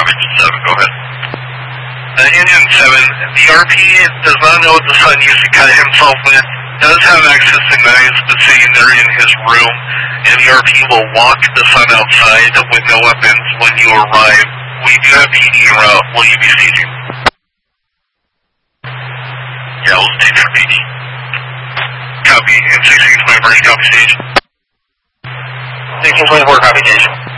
7, go ahead. Engine 7, the RP does not know what the son used to cut himself with, does have access to knives, but saying they're in his room, and the RP will walk the son outside with no weapons when you arrive. We do have PD en route. Will you be staging? Yeah, we'll stage for PD. Copy. M16 24, copy stage. 1624, copy station.